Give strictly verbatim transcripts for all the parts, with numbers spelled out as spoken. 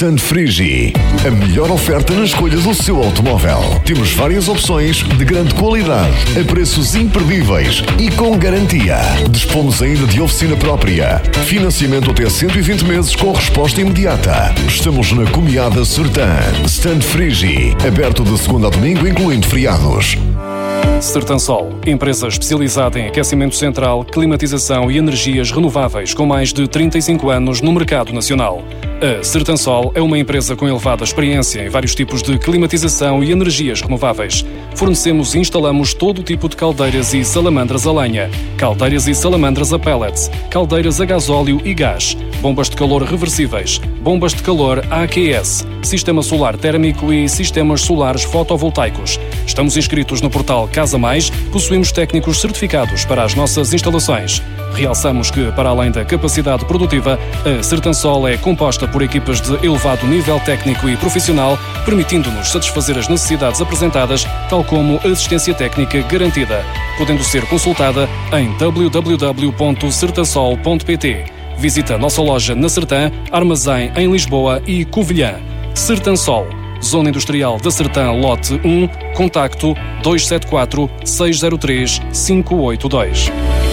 Stand Frigi, a melhor oferta na escolha do seu automóvel. Temos várias opções de grande qualidade, a preços imperdíveis e com garantia. Dispomos ainda de oficina própria, financiamento até cento e vinte meses com resposta imediata. Estamos na Comiada Sertã. Stand Frigi, aberto de segunda a domingo, incluindo feriados. Sertansol, empresa especializada em aquecimento central, climatização e energias renováveis com mais de trinta e cinco anos no mercado nacional. A Sertansol é uma empresa com elevada experiência em vários tipos de climatização e energias renováveis. Fornecemos e instalamos todo o tipo de caldeiras e salamandras a lenha, caldeiras e salamandras a pellets, caldeiras a gasóleo e gás, bombas de calor reversíveis, bombas de calor A Q S, sistema solar térmico e sistemas solares fotovoltaicos. Estamos inscritos no portal Casa Mais, possuímos técnicos certificados para as nossas instalações. Realçamos que, para além da capacidade produtiva, a Sertansol é composta por equipas de elevado nível técnico e profissional, permitindo-nos satisfazer as necessidades apresentadas, tal como assistência técnica garantida, podendo ser consultada em w w w ponto sertansol ponto p t. Visita a nossa loja na Sertã, armazém em Lisboa e Covilhã. Sertansol, Zona Industrial da Sertã, lote um, contacto dois sete quatro, seis zero três, cinco oito dois.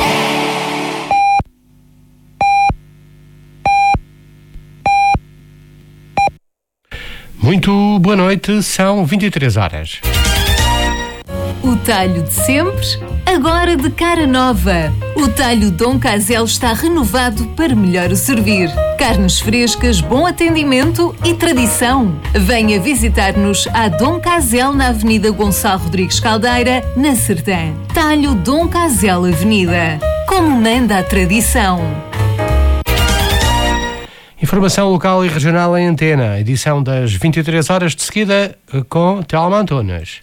Muito boa noite, são vinte e três horas. O talho de sempre, agora de cara nova. O talho Dom Casel está renovado para melhor o servir. Carnes frescas, bom atendimento e tradição. Venha visitar-nos à Dom Casel na Avenida Gonçalo Rodrigues Caldeira, na Sertã. Talho Dom Casel Avenida. Como manda a tradição. Informação local e regional em antena. Edição das vinte e três horas, de seguida com Telma Antunes.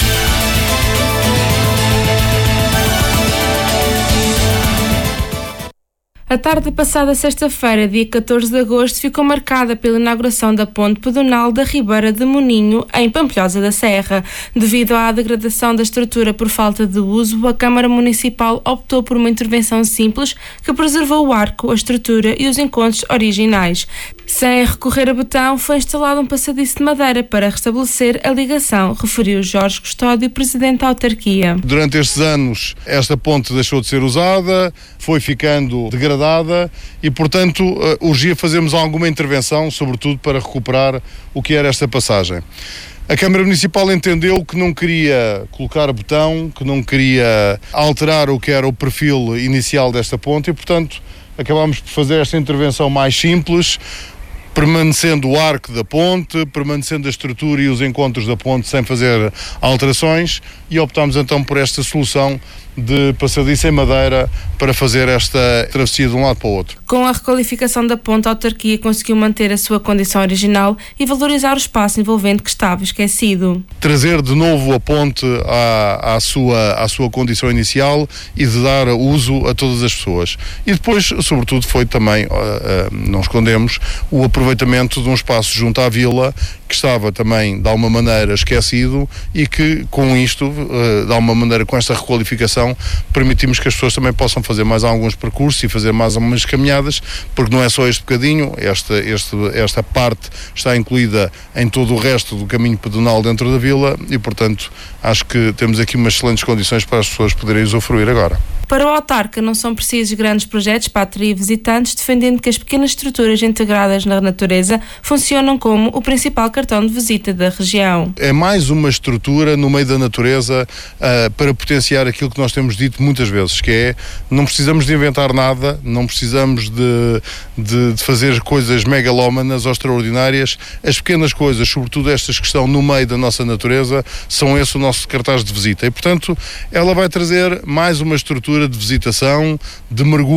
A tarde passada sexta-feira, dia catorze de agosto, ficou marcada pela inauguração da ponte pedonal da Ribeira de Moninho, em Pampilhosa da Serra. Devido à degradação da estrutura por falta de uso, a Câmara Municipal optou por uma intervenção simples que preservou o arco, a estrutura e os encontros originais. Sem recorrer a betão, foi instalado um passadiço de madeira para restabelecer a ligação, referiu Jorge Custódio, presidente da autarquia. Durante estes anos, esta ponte deixou de ser usada, foi ficando degradada e, portanto, urgia fazermos alguma intervenção, sobretudo para recuperar o que era esta passagem. A Câmara Municipal entendeu que não queria colocar betão, que não queria alterar o que era o perfil inicial desta ponte e, portanto, acabámos por fazer esta intervenção mais simples, permanecendo o arco da ponte, permanecendo a estrutura e os encontros da ponte sem fazer alterações, e optámos então por esta solução de passadiço em madeira para fazer esta travessia de um lado para o outro. Com a requalificação da ponte, a autarquia conseguiu manter a sua condição original e valorizar o espaço envolvente que estava esquecido. Trazer de novo a ponte à, à, sua, à sua condição inicial e de dar uso a todas as pessoas. E depois, sobretudo, foi também, uh, uh, não escondemos, o aproveitamento de um espaço junto à vila que estava também, de alguma maneira, esquecido e que, com isto, uh, de alguma maneira, com esta requalificação, permitimos que as pessoas também possam fazer mais alguns percursos e fazer mais algumas caminhadas, porque não é só este bocadinho, esta, este, esta parte está incluída em todo o resto do caminho pedonal dentro da vila e, portanto, acho que temos aqui umas excelentes condições para as pessoas poderem usufruir agora. Para o autarca, não são precisos grandes projetos para atrair visitantes, defendendo que as pequenas estruturas integradas na natureza funcionam como o principal cartão de visita da região. É mais uma estrutura no meio da natureza uh, para potenciar aquilo que nós temos dito muitas vezes, que é, não precisamos de inventar nada, não precisamos de, de, de fazer coisas megalómanas ou extraordinárias. As pequenas coisas, sobretudo estas que estão no meio da nossa natureza, são esse o nosso cartaz de visita. E, portanto, ela vai trazer mais uma estrutura de visitação, de mergulho